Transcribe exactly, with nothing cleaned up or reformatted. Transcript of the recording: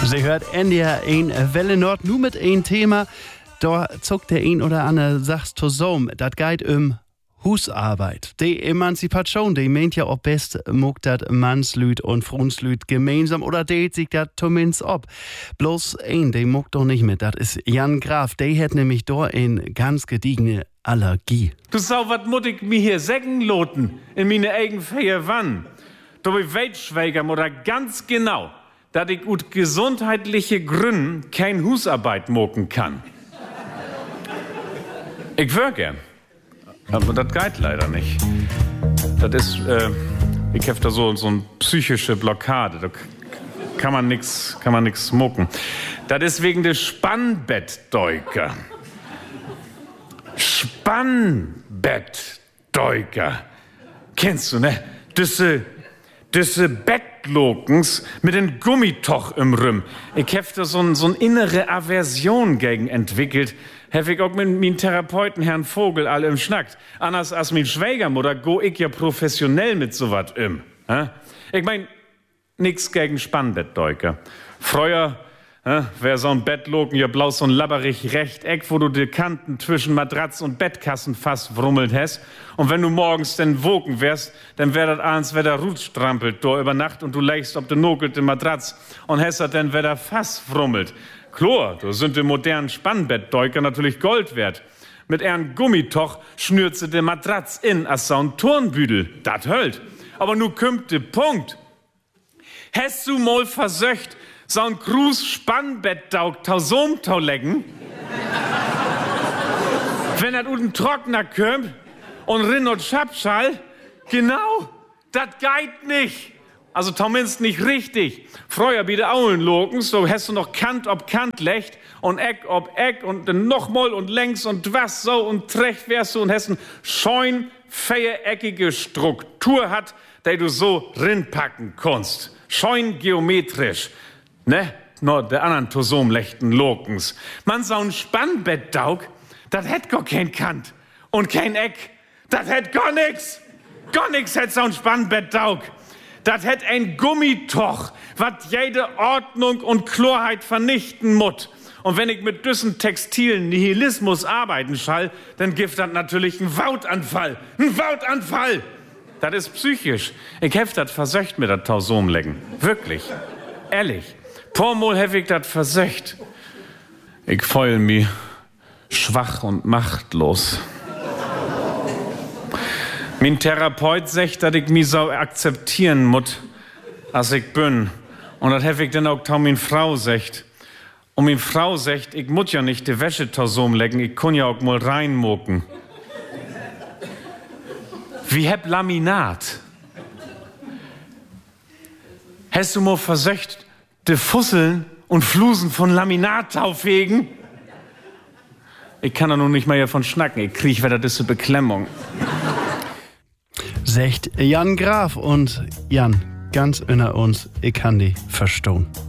Sie hört N D R eins Welle Nord nur mit ein Thema. Da zuckt der ein oder andere sagt zusammen, das geht um Husarbeit. Die Emanzipation, die meint ja auch best, muckt dat Mannslüd und Frunslüd gemeinsam oder deelt sich dat zumindest ab. Bloß ein, die muckt doch nicht mit, das ist Jan Graf. Der hat nämlich da eine ganz gediegene Allergie. Du sau, wat muss ich mir hier sägen loten in meine eigen Feier wann? Du weitschweigern oder ganz genau, dass ich ut gesundheitliche Gründen kein Husarbeit mocken kann. Ich wär gern. Aber das geht leider nicht. Das ist, äh, ich hab da so, so eine psychische Blockade. Da kann man nix, kann man nix smoken. Das ist wegen des Spannbettdeuker. Spannbettdeuker. Kennst du, ne? Diese, diese Bettlokens mit dem Gummitoch im Rümm. Ich hab da so, ein, so eine innere Aversion gegen entwickelt. Hab ich auch mit meinem Therapeuten, Herrn Vogel, alle im Schnackt. Anders als mein Schwägermutter go ich ja professionell mit sowas im. Hä? Ich mein, nix gegen Spannbettdeuker. Früher, hä, wär so ein Bettloken ja bloß so ein labberig Rechteck, wo du die Kanten zwischen Matratz und Bettkassen fast wrummelt hast. Und wenn du morgens denn wogen wärst, dann wär das abends, wer der Rut strampelt, da über Nacht und du legst ob de nokelte Matratz und hast das dann, wer der Fass wrummelt. Klar, da sind die modernen Spannbettdeuker natürlich Gold wert. Mit ihren Gummitoch schnürt sie den Matratz in als so ein Turnbüdel. Das hölt. Aber nu kümmt de Punkt. Hast du mal versöcht, so ein Gruß Spannbettdaug tausomtau lecken? Wenn das unten Trockner kümmt und rin und Schabschall, genau, das geht nicht. Also zumindest nicht richtig. Früher bei den Aulenloken, so hast du noch Kant ob Kant lecht und Eck ob Eck und dann nochmal und längs und was so und trecht wärst du und hast eine scheun viereckige Struktur hat, die du so rinpacken kannst. Scheun geometrisch. Ne? Nur der anderen tosomlechten Lokens. Man so ein Spannbettdaug, das hätt gar kein Kant und kein Eck. Das hätt gar nix. Gar nix hätt so ein Spannbettdaug. Das hätt ein Gummitoch, was jede Ordnung und Klarheit vernichten muss. Und wenn ich mit düssen textilen Nihilismus arbeiten schall, dann gibt das natürlich einen Wautanfall. Ein Wautanfall! Das ist psychisch. Ich hef das versöcht mit das Tausomlecken. Wirklich. Ehrlich. Pormol hef ich das versöcht. Ich feul mich schwach und machtlos. Mein Therapeut sagt, dass ich mich so akzeptieren muss, als ich bin. Und das hab ich dann auch meine Frau sagt. Und meine Frau sagt, ich muss ja nicht die Wäsche tausum lecken, ich kann ja auch mal reinmucken. Wie hab Laminat? Hast du mal versöcht, die Fusseln und Flusen von Laminat aufwegen? Ich kann da nun nicht mal hiervon schnacken, ich krieg wieder diese Beklemmung. Sagt Jan Graf und Jan, ganz inner uns, ich kann die verstehen.